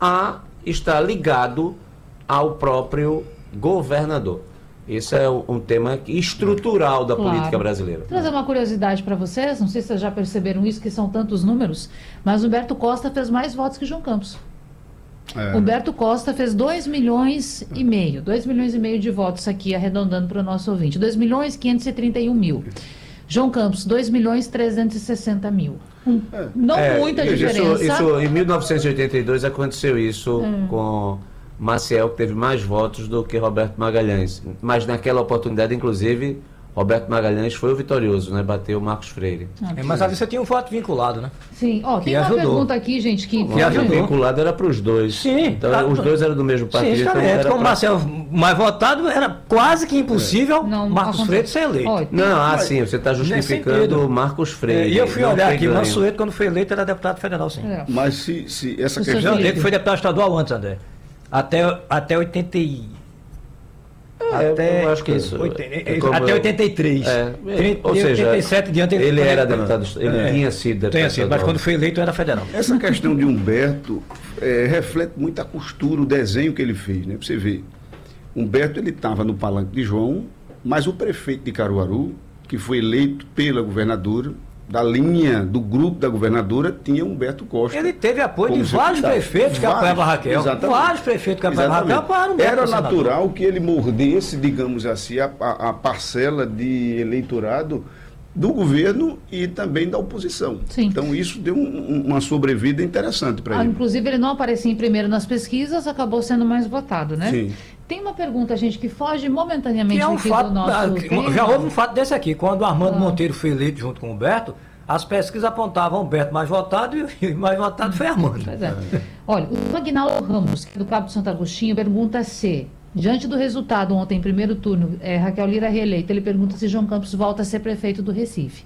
a estar ligado ao próprio governador. Esse é um tema estrutural da política brasileira. Vou trazer uma curiosidade para vocês, não sei se vocês já perceberam isso, que são tantos números, mas Humberto Costa fez mais votos que João Campos. Humberto Costa fez 2,5 milhões, 2,5 milhões de votos aqui, arredondando para o nosso ouvinte. 2.531.000. João Campos, 2.360.000. Não muita diferença. Isso, em 1982 aconteceu isso com Maciel, que teve mais votos do que Roberto Magalhães. Mas naquela oportunidade, inclusive, Roberto Magalhães foi o vitorioso, né? Bateu o Marcos Freire. Mas ali você tinha um voto vinculado, né? Sim. Tem uma pergunta aqui, gente, que... O voto vinculado era para os dois. Sim. Então, os dois eram do mesmo partido. Sim, então como Marcel mais votado, era quase que impossível Marcos Freire ser eleito. Sim, você está justificando o Marcos Freire. E eu fui olhar aqui, Mansueto, quando foi eleito, era deputado federal, sim. Mas se essa questão... Ele foi deputado estadual antes, André. Até 80 eu acho que isso. Até 83. Ou seja, 87 diante ele era deputado, ele tinha sido deputado estadual. Mas quando foi eleito era federal. Essa questão de Humberto reflete muito a costura, o desenho que ele fez, né? Pra você ver. Humberto, ele estava no palanque de João, mas o prefeito de Caruaru, que foi eleito pela governadora, da linha do grupo da governadora, tinha Humberto Costa. Ele teve apoio de vários prefeitos que apoiavam a Raquel. Exatamente. Vários prefeitos que apoiavam a Raquel apoiaram Humberto. Era natural que ele mordesse, digamos assim, a parcela de eleitorado do governo e também da oposição. Sim. Então isso deu uma sobrevida interessante para ele. Inclusive ele não aparecia em primeiro nas pesquisas, acabou sendo mais votado, né? Sim. Tem uma pergunta, gente, que foge momentaneamente do nosso tema. Já houve um fato desse aqui. Quando o Armando Monteiro foi eleito junto com o Humberto, as pesquisas apontavam o Humberto mais votado e o mais votado foi Armando. Pois é. Olha, o Aguinaldo Ramos, que é do Cabo de Santo Agostinho, pergunta se, diante do resultado ontem, em primeiro turno, Raquel Lira reeleita, ele pergunta se João Campos volta a ser prefeito do Recife.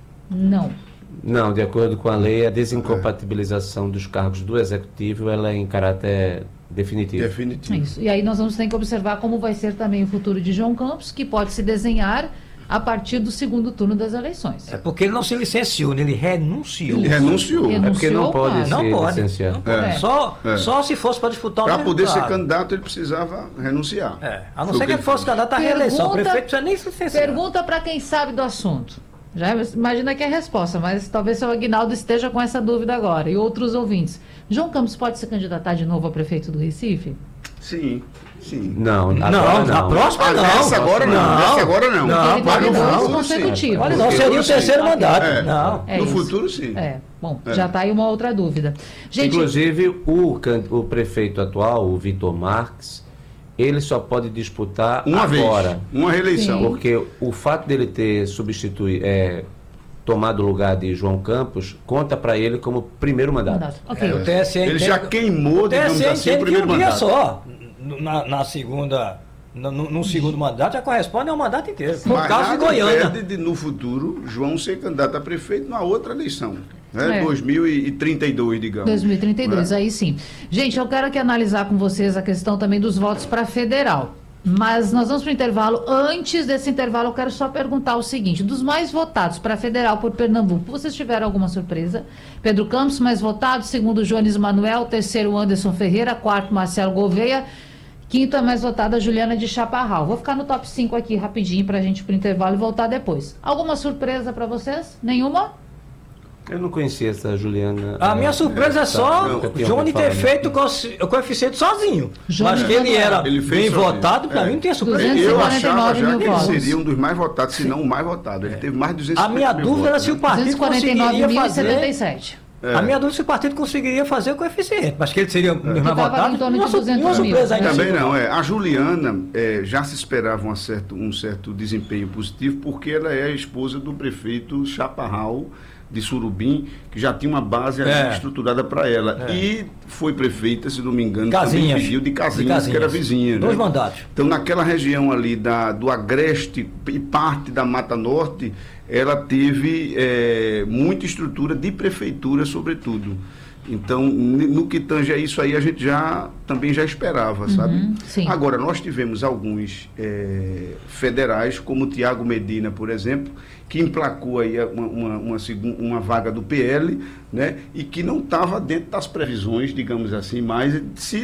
Não, de acordo com a lei, a desincompatibilização dos cargos do Executivo ela é em caráter definitivo. Isso. E aí nós vamos ter que observar como vai ser também o futuro de João Campos, que pode se desenhar a partir do segundo turno das eleições. É porque ele não se licenciou, ele renunciou. Ele renunciou. É porque não pode se licenciar. Não pode. Só se fosse para disputar o Para poder ser candidato, ele precisava renunciar. A não ser que ele fosse candidato à reeleição. O prefeito precisa nem se licenciar. Pergunta para quem sabe do assunto. Já imagina que é a resposta, mas talvez o seu Aguinaldo esteja com essa dúvida agora. E outros ouvintes. João Campos pode se candidatar de novo a prefeito do Recife? Sim. Não, a próxima não. Essa agora não. Não, ele dois consecutivos. Olha, não seria o terceiro mandato. No futuro, sim. Já está aí uma outra dúvida. Gente, inclusive, o prefeito atual, o Vitor Marques, ele só pode disputar agora. Uma reeleição. Sim. Porque o fato dele ter tomado o lugar de João Campos, conta para ele como primeiro mandato. Okay. O TSE ele já queimou, digamos assim, o primeiro mandato. Só. Na segunda, no segundo mandato já corresponde ao mandato inteiro. Por causa de Goiânia. De, no futuro, João ser candidato a prefeito na outra eleição. 2032, digamos. 2032, aí sim. Gente, eu quero aqui analisar com vocês a questão também dos votos para federal. Mas nós vamos para o intervalo. Antes desse intervalo, eu quero só perguntar o seguinte: dos mais votados para federal por Pernambuco, vocês tiveram alguma surpresa? Pedro Campos, mais votado. Segundo, Jones Manuel. Terceiro, Anderson Ferreira. Quarto, Marcelo Gouveia. Quinto, a mais votada, Juliana de Chaparral. Vou ficar no top 5 aqui rapidinho para a gente ir para o intervalo e voltar depois. Alguma surpresa para vocês? Nenhuma? Eu não conhecia essa Juliana. A minha surpresa é só Johnny ter feito o coeficiente sozinho. Mas que ele era bem votado, para mim não tem surpresa. Eu achava já que ele seria um dos mais votados, se não o mais votado. Ele teve mais de 250 mil. A minha dúvida era se o partido conseguiria fazer... A minha dúvida se o partido conseguiria fazer o coeficiente, mas que ele seria mais votado. Em torno de 200 mil. Também não, A Juliana já se esperava um certo desempenho positivo, porque ela é a esposa do prefeito Chaparral de Surubim, que já tinha uma base estruturada para ela. E foi prefeita, se não me engano, também pediu de Casinhas, que era vizinha. 2 mandatos. Então, naquela região ali do Agreste e parte da Mata Norte, ela teve muita estrutura de prefeitura, sobretudo. Então, no que tange a isso aí, a gente também já esperava, sabe? Sim. Agora, nós tivemos alguns federais, como o Tiago Medina, por exemplo, que emplacou aí uma vaga do PL, né? E que não estava dentro das previsões, digamos assim, mas se